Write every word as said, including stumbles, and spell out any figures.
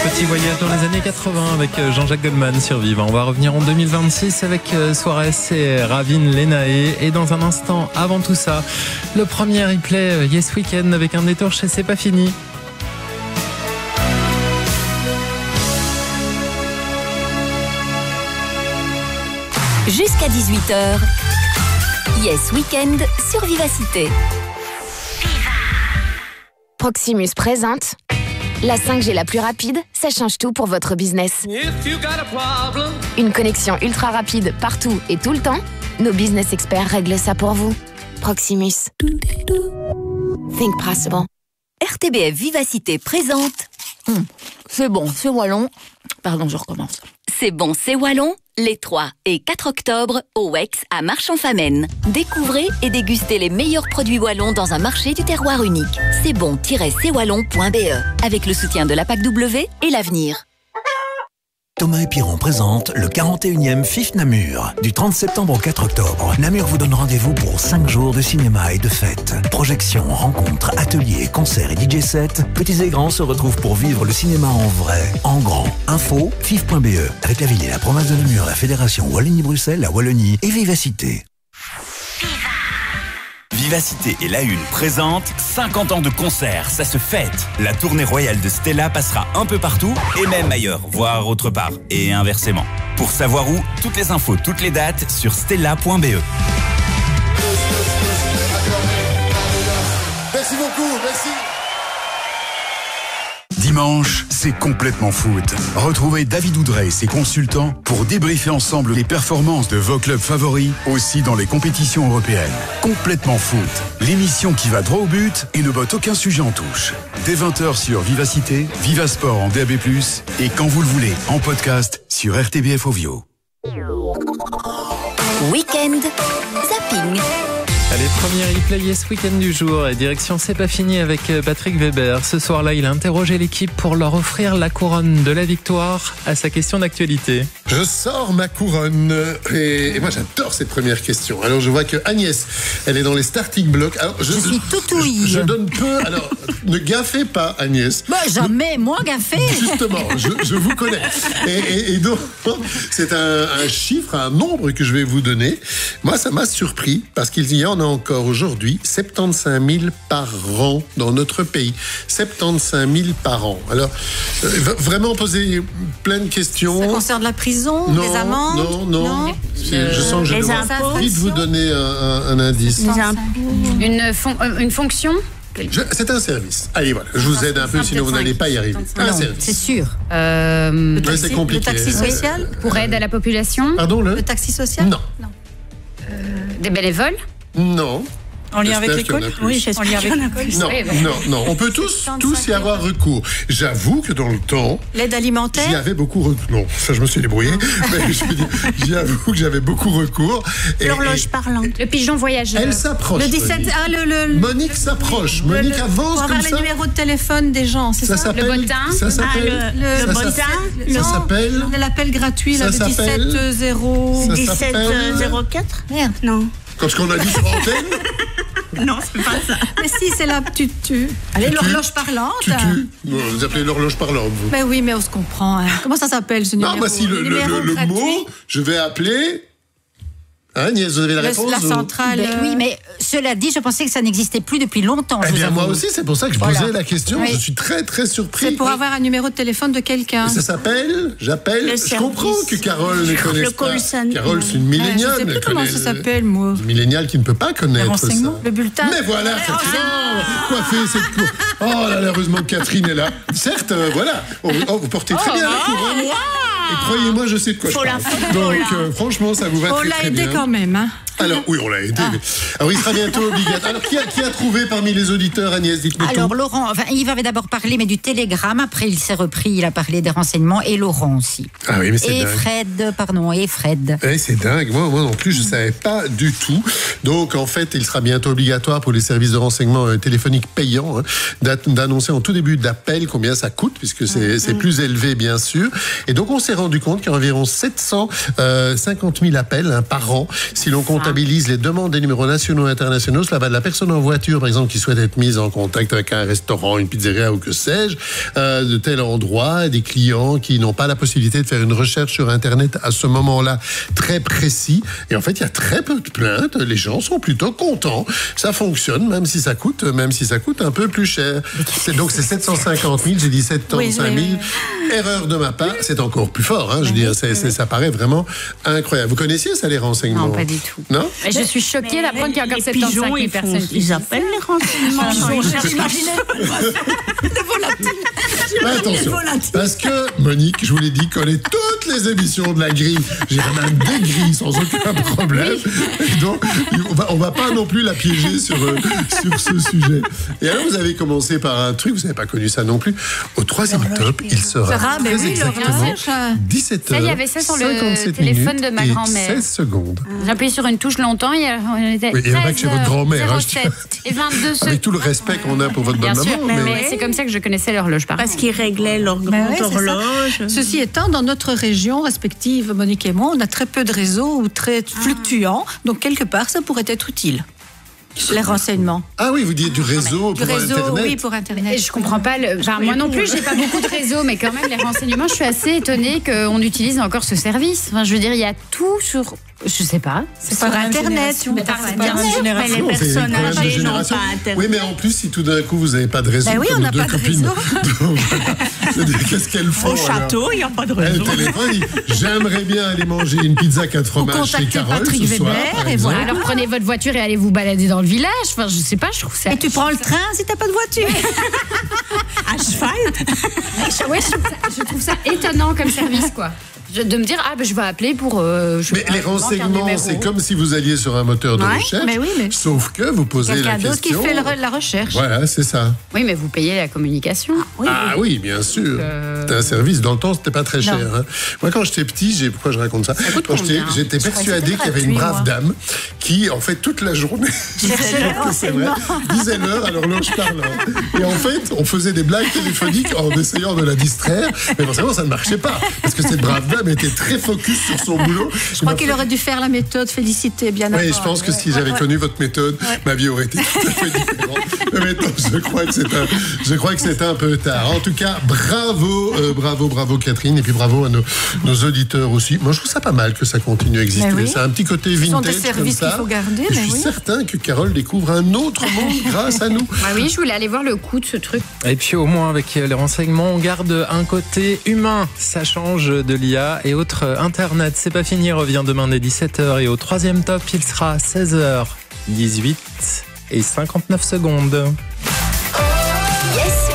Petit voyage dans les années quatre-vingts avec Jean-Jacques Goldman sur Vivant. On va revenir en deux mille vingt-six avec Suarez et Ravin Lenae. Et dans un instant, avant tout ça, le premier replay Yes Weekend avec un détour chez C'est pas fini. Jusqu'à dix-huit heures, Yes Weekend sur Vivacité. Proximus présente la cinq G la plus rapide, ça change tout pour votre business. Une connexion ultra rapide partout et tout le temps, nos business experts règlent ça pour vous. Proximus. Think possible. R T B F Vivacité présente. Hum, c'est bon, c'est wallon. Pardon, je recommence. C'est bon, c'est wallon. Les trois et quatre octobre au W E X à Marchand-Famenne. Découvrez et dégustez les meilleurs produits wallons dans un marché du terroir unique. C'est bon tiret c wallon point b e avec le soutien de la P A C W et l'Avenir. Thomas et Piron présente le quarante et unième F I F Namur. Du trente septembre au quatre octobre, Namur vous donne rendez-vous pour cinq jours de cinéma et de fêtes. Projections, rencontres, ateliers, concerts et D J sets, petits et grands se retrouvent pour vivre le cinéma en vrai, en grand. Info, F I F point b e, avec la ville et la province de Namur, la fédération Wallonie-Bruxelles, la Wallonie et Vivacité. Vivacité et La Une présente cinquante ans de concert, ça se fête. La tournée royale de Stella passera un peu partout et même ailleurs, voire autre part, et inversement. Pour savoir où, toutes les infos, toutes les dates sur stella point b e. Merci beaucoup, merci. Dimanche, c'est complètement foot. Retrouvez David Oudrey et ses consultants pour débriefer ensemble les performances de vos clubs favoris, aussi dans les compétitions européennes. Complètement foot, l'émission qui va droit au but et ne botte aucun sujet en touche. Dès vingt heures sur Vivacité, Vivasport en D A B plus, et quand vous le voulez, en podcast sur R T B F Ovio. Week-end Zapping. Allez, premier replay Yes Weekend du jour et direction C'est pas fini avec Patrick Weber. Ce soir-là, il a interrogé l'équipe pour leur offrir la couronne de la victoire à sa question d'actualité. Je sors ma couronne et, et moi j'adore cette première question. Alors je vois que Agnès, elle est dans les starting blocks. Alors, je, Je suis tout ouïe. Je, je donne peu. Alors ne gaffez pas Agnès. Bah jamais, moi gaffé. Justement, je, je vous connais. Et, et, et donc c'est un, un chiffre, un nombre que je vais vous donner. Moi ça m'a surpris parce qu'il y en a encore aujourd'hui soixante-quinze mille par an dans notre pays. soixante-quinze mille par an. Alors, euh, vraiment poser plein de questions. Ça concerne la prison, non, les amendes? Non, non. non. Euh, je sens que je les dois impôts. vite vous donner un, un, un indice. Les impôts. Une, fon- une fonction? Je, c'est un service. Allez, voilà. Je vous aide un peu, sinon vous n'allez pas y arriver. Un Non, service. c'est sûr. Euh, Ouais, taxi- c'est compliqué. Le taxi social? Pour aide à la population? Pardon, le Le taxi social? Non. Euh, des bénévoles? Non. En lien avec J'espère qu'il y en l'école? a plus. Oui, j'espère qu'il y en a plus. Non, non, non. On peut tous, tous y avoir recours. J'avoue que dans le temps, L'aide alimentaire? j'y avais beaucoup recours. Non, ça je me suis débrouillé. Mais je veux dire, j'avoue que j'avais beaucoup recours. Et- L'horloge et parlante. Le pigeon voyageur. Elle s'approche. Le dix-sept. Monique. Ah, le. le, le- Monique s'approche. le- Monique le- avance Pour avoir comme les ça. numéros de téléphone des gens, c'est ça? Ça s'appelle. Le bottin? Ça s'appelle. Ah, le, ça le s'appelle- bottin? Ça Non, s'appelle. l'appel gratuit, là, Ça le s'appelle- dix-sept zéro. Ça s'appelle- zéro quatre? Merde, non. Quand ce qu'on a dit sur antenne. Non, c'est pas ça. Mais si, c'est là, tu tu. Allez, Tutu. l'horloge parlante. Tutu. Non, vous appelez l'horloge parlante, vous. Ben oui, mais on se comprend. hein. Comment ça s'appelle ce numéro? Non, bah si le, le, Numéro le, le gratuit. mot, je vais appeler. Hein, Agnès, vous avez la Le- réponse la ou- centrale. Ben euh, oui, mais cela dit, je pensais que ça n'existait plus depuis longtemps. Eh je vous bien, moi avoue. aussi, c'est pour ça que je Voilà. posais la question. Oui. Je suis très, très surpris. C'est pour avoir un numéro de téléphone de quelqu'un. Ça s'appelle, j'appelle, Le je service. comprends que Carole ne connaisse Le pas. call center. Carole, c'est une Ouais, milléniale. je sais plus elle comment connaît ça le- s'appelle, moi. Une milléniale qui ne peut pas Les connaître ça. renseignements, le bulletin. Mais voilà, cette oh, coiffée, cette cour. Oh là là, heureusement que Catherine est là. Certes, euh, voilà. Oh, oh, vous portez très Oh, bien la wow, couronne. wow. Et croyez-moi, je sais de quoi Faut je la parle. photo, Donc, là. euh, franchement, ça vous va On très l'a très aidé bien. quand même, hein. Alors, oui, on l'a aidé. mais- Alors, il sera bientôt obligatoire. Alors, qui a, qui a trouvé parmi les auditeurs, Agnès, dites-moi Alors tout. Laurent, enfin, Yves avait d'abord parlé, mais du télégramme. Après, il s'est repris, il a parlé des renseignements, et Laurent aussi. Ah oui, mais c'est Et dingue. Fred, pardon, et Fred. Eh, c'est dingue. Moi, moi non plus, je ne savais pas du tout. Donc, en fait, il sera bientôt obligatoire pour les services de renseignement euh, téléphoniques payants hein, d'a- d'annoncer en tout début d'appel combien ça coûte, puisque c'est c'est plus élevé, bien sûr. Et donc, on s'est rendu compte qu'il y a environ sept cent cinquante mille appels hein, par an, si l'on compte comptabilise les demandes des numéros nationaux et internationaux. Cela va de la personne en voiture, par exemple, qui souhaite être mise en contact avec un restaurant, une pizzeria ou que sais-je, euh, de tel endroit, des clients qui n'ont pas la possibilité de faire une recherche sur Internet à ce moment-là très précis. Et en fait, il y a très peu de plaintes. Les gens sont plutôt contents. Ça fonctionne, même si ça coûte, même si ça coûte un peu plus cher. C'est, donc, c'est sept cent cinquante mille, j'ai dit sept cent cinquante mille. Oui, oui, oui. Erreur de ma part, c'est encore plus fort. Hein, je veux dire, c'est, c'est, ça paraît vraiment incroyable. Vous connaissiez ça, les renseignements? Non, pas du tout. Non? Mais je suis choquée d'apprendre qu'il y a encore soixante-quinze mille personnes. Font, ils appellent les renseignements. Attention, parce que Monique, je vous l'ai dit, connaît toutes les émissions de la grille. J'ai même des grilles sans aucun problème. Et donc, on va, on va pas non plus la piéger sur, euh, sur ce sujet. Et alors, vous avez commencé par un truc, vous n'avez pas connu ça non plus. Au troisième top, il sera sera très oui, exactement dix-sept heures. Ça, il y avait ça sur le téléphone de ma grand-mère. seize secondes. J'ai appuyé sur une touche longtemps et on était oui, et il y en a que chez votre grand-mère. zéro sept et vingt-deux secondes. Avec tout le respect qu'on a pour votre bonne Bien maman. sûr, mais, mais c'est comme ça que je connaissais l'horloge, par Parce qu'ils réglaient leur grande ouais, horloge. Ceci étant, dans notre région respective, Monique et moi, on a très peu de réseaux ou très fluctuants. Donc, quelque part, ça pourrait être utile. Les renseignements. Ah oui, vous dites du réseau du pour réseau, Internet. Oui, pour Internet. Et je comprends pas. Le... Enfin, moi non plus, j'ai pas beaucoup de réseaux, mais quand même, les renseignements, je suis assez étonnée qu'on utilise encore ce service. Enfin, je veux dire, il y a tout sur. Je sais pas. C'est par Internet. Mais par bien sûr, mais les personnes âgées n'ont pas Internet. Oui, mais en plus, si tout d'un coup, vous n'avez pas de réseau, ben oui, comme on n'a deux pas de copines. réseau. Qu'est-ce qu'elles font? Au château, il n'y a pas de réseau. Elle téléphone, dit, j'aimerais bien aller manger une pizza quatre fromages chez Carole Patrick ce soir. Weber, et voilà. Alors prenez votre voiture et allez vous balader dans le village. Enfin, je sais pas, je trouve ça. Et tu prends le train si t'as pas de voiture. À cheval. Ouais, je trouve ça, je trouve ça étonnant comme service, quoi. De me dire, ah, ben, je vais appeler pour. Euh, je mais les renseignements, c'est comme si vous alliez sur un moteur de ouais, recherche. Mais oui, mais sauf que vous posez la question. Quelqu'un d'autre qui fait le, la recherche. Voilà, c'est ça. Oui, mais vous payez la communication. Ah oui, ah, oui. oui bien sûr. Euh... C'était un service. Dans le temps, c'était pas très cher. Hein. Moi, quand j'étais petit, j'ai... pourquoi je raconte ça, ça quand j'étais, j'étais persuadé qu'il y avait une brave moi. dame qui, en fait, toute la journée, c'est vrai, disait l'heure à l'horloge parlante. Et en fait, on faisait des blagues téléphoniques en essayant de la distraire. Mais forcément, ça ne marchait pas. Parce que cette brave dame était très focus sur son boulot. Je crois qu'il aurait dû faire la méthode Félicité bien avant. Oui, je pense que si j'avais ouais, connu ouais. votre méthode, ouais. ma vie aurait été tout à fait différente. Mais maintenant, je crois que c'est un, je crois que c'est un peu tard. En tout cas, bravo, euh, bravo, bravo Catherine, et puis bravo à nos, nos auditeurs aussi. Moi, je trouve ça pas mal que ça continue à exister. Oui. C'est un petit côté vintage. Ce sont des services comme ça. qu'il faut garder. Et mais je suis oui. certain que Carole découvre un autre monde grâce à nous. Ah oui, je voulais aller voir le coût de ce truc. Et puis au moins avec les renseignements, on garde un côté humain. Ça change de l'I A et autre Internet. C'est pas fini, revient demain dès dix-sept heures et au troisième top, il sera seize heures dix-huit et cinquante-neuf secondes.